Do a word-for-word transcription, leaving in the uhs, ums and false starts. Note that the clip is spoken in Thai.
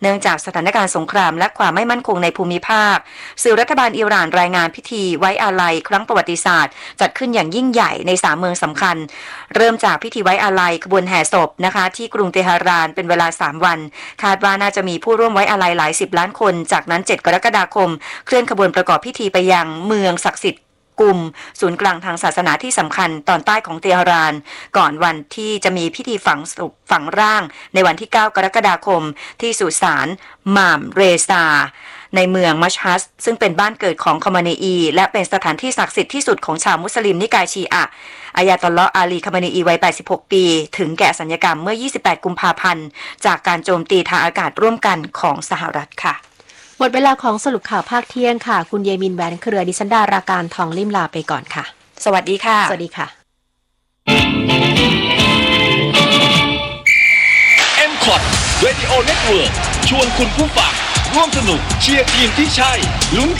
เนื่องจากสถานการณ์สงครามและความไม่มั่นคงในภูมิภาคสื่อรัฐบาลอิหร่านรายงานพิธีไว้อาลัยครั้งประวัติศาสตร์จัดขึ้นอย่างยิ่งใหญ่ในสามเมืองสำคัญเริ่มจากพิธีไว้อาลัยขบวนแห่ศพนะคะที่กรุงเตหะรานเป็นเวลาสามวันคาดว่าน่าจะมีผู้ร่วมไว้อาลัยหลายสิบล้านคนจากนั้นเจ็ดกรกฎาคมเคลื่อนขบวนประกอบพิธีไปยังเมืองศักดิ์สิทธิ์กุมศูนย์กลางทางศาสนาที่สำคัญตอนใต้ของเตหะรานก่อนวันที่จะมีพิธีฝังศพฝังร่างในวันที่เก้ากรกฎาคมที่สุสานมามเรซาในเมืองมัชฮัดซึ่งเป็นบ้านเกิดของคอมเนอีและเป็นสถานที่ศักดิ์สิทธิ์ที่สุดของชาวมุสลิมนิกายชีอะห์อายาตอลลอฮ์อาลีคอมเนอีวัยแปดสิบหกปีถึงแก่สัญญกรรมเมื่อยี่สิบแปดกุมภาพันธ์จากการโจมตีทางอากาศร่วมกันของสหรัฐค่ะหมดเวลาของสรุปข่าวภาคเที่ยงค่ะคุณเยมินแหวนเครือดิฉันดาราการทองลิ่มลาไปก่อนค่ะสวัสดีค่ะสวัสดีค่ะเอ็ม คอ ที Radio Network ชวนคุณผู้ฟังร่วมสนุกเชียร์ทีมที่ใช่ลุ้น